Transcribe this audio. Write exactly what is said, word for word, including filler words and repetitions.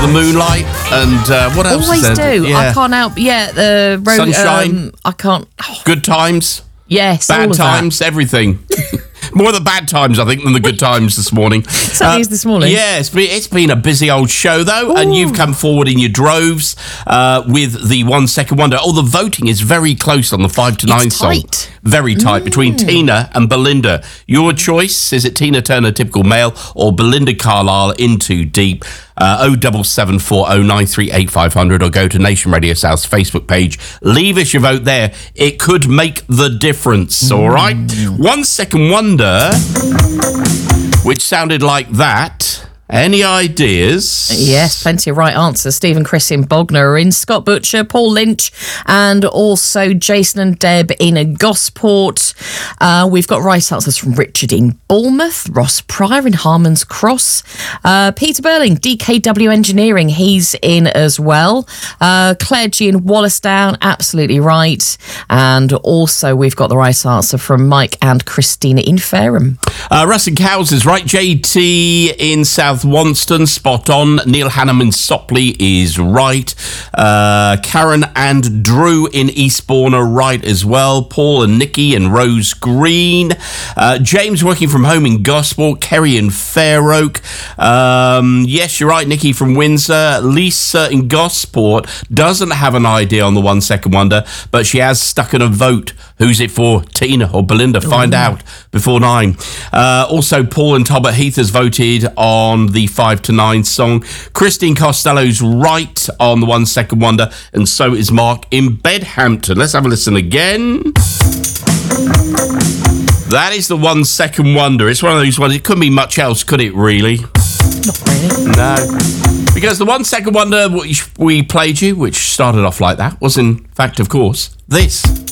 the moonlight, and uh, what else? Always is there? do. Yeah. I can't help. Yeah, the road. Sunshine. Um, I can't. Oh, Good times, yes, all bad of times, everything. More the bad times, I think, than the good times this morning. Certainly is this morning. Yeah, it's been, it's been a busy old show, though, Ooh. and you've come forward in your droves uh, with the One Second Wonder. Oh, the voting is very close on the five to nine It's song. tight. Very tight Mm. between Tina and Belinda. Your choice, is it Tina Turner, Typical Male, or Belinda Carlisle, In Too Deep? Uh, oh double seven four oh nine three eight five hundred, or go to Nation Radio South's Facebook page. Leave us your vote there. It could make the difference, all right? One Second Wonder, which sounded like that. Any ideas? Yes, plenty of right answers. Stephen, Chris in Bognor are in, Scott Butcher, Paul Lynch, and also Jason and Deb in a Gosport. Uh, we've got right answers from Richard in Bournemouth, Ross Pryor in Harmon's Cross, uh, Peter Burling, D K W Engineering, he's in as well. Uh, Claire G in Wallasdown, absolutely right. And also we've got the right answer from Mike and Christina in Fareham. Uh, Russ and Cowes is right. J T in South Wonston, spot on. Neil Hannam in Sopley is right. Uh, Karen and Drew in Eastbourne are right as well. Paul and Nikki and Rose Green. Uh, James working from home in Gosport. Kerry in Fair Oak. Um, yes, you're right, Nikki from Windsor. Lisa in Gosport doesn't have an idea on the One Second Wonder, but she has stuck in a vote. Who's it for, Tina or Belinda? Find Ooh. out before nine. Uh, also, Paul and Tobert Heath has voted on the five to nine song. Christine Costello's right on the One Second Wonder, and so is Mark in Bedhampton. Let's have a listen again. That is the One Second Wonder. It's one of those ones, it couldn't be much else, could it, really? Not really. No. Because the One Second Wonder which we played you, which started off like that, was in fact, of course, this.